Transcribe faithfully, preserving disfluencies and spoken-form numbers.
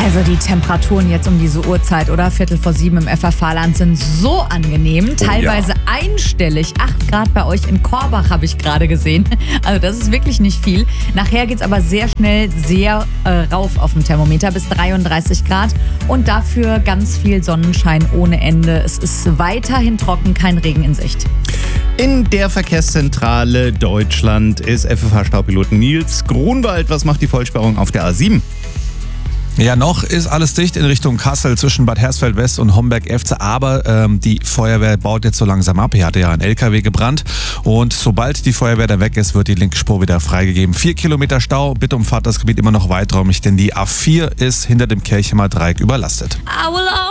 Also die Temperaturen jetzt um diese Uhrzeit, oder? Viertel vor sieben im F F H-Land sind so angenehm. Teilweise ja. einstellig. acht Grad bei euch in Korbach habe ich gerade gesehen. Also das ist wirklich nicht viel. Nachher geht es aber sehr schnell sehr äh, rauf auf dem Thermometer bis dreiunddreißig Grad. Und dafür ganz viel Sonnenschein ohne Ende. Es ist weiterhin trocken, kein Regen in Sicht. In der Verkehrszentrale Deutschland ist F F H-Staupilot Nils Grunwald. Was macht die Vollsperrung auf der A sieben? Ja, noch ist alles dicht in Richtung Kassel zwischen Bad Hersfeld West und Homberg-Efze, aber ähm, die Feuerwehr baut jetzt so langsam ab. Hier hatte ja ein L K W gebrannt und sobald die Feuerwehr dann weg ist, wird die linke Spur wieder freigegeben. Vier Kilometer Stau, bitte umfahrt das Gebiet immer noch weiträumig, denn die A vier ist hinter dem Kirchheimer Dreieck überlastet.